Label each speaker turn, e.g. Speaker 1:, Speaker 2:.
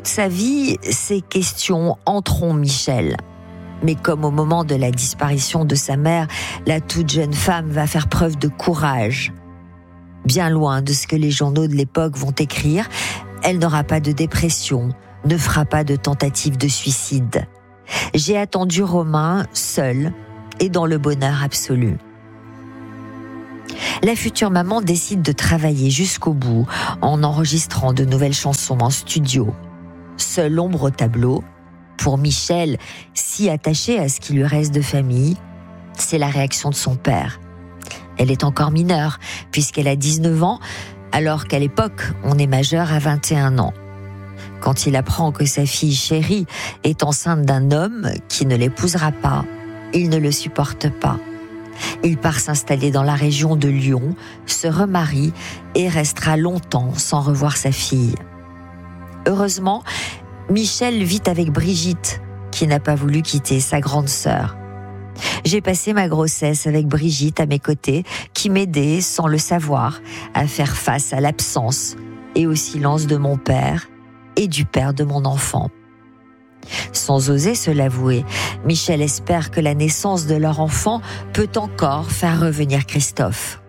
Speaker 1: sa vie, ces questions hanteront Michel. Mais comme au moment de la disparition de sa mère, la toute jeune femme va faire preuve de courage. Bien loin de ce que les journaux de l'époque vont écrire, elle n'aura pas de dépression, ne fera pas de tentative de suicide. J'ai attendu Romain seul et dans le bonheur absolu. La future maman décide de travailler jusqu'au bout en enregistrant de nouvelles chansons en studio. Seule ombre au tableau, pour Michel, si attachée à ce qui lui reste de famille, c'est la réaction de son père. Elle est encore mineure, puisqu'elle a 19 ans, alors qu'à l'époque, on est majeur à 21 ans. Quand il apprend que sa fille chérie est enceinte d'un homme qui ne l'épousera pas, il ne le supporte pas. Il part s'installer dans la région de Lyon, se remarie et restera longtemps sans revoir sa fille. Heureusement, Michel vit avec Brigitte, qui n'a pas voulu quitter sa grande sœur. J'ai passé ma grossesse avec Brigitte à mes côtés, qui m'aidait, sans le savoir, à faire face à l'absence et au silence de mon père et du père de mon enfant. Sans oser se l'avouer, Michel espère que la naissance de leur enfant peut encore faire revenir Christophe.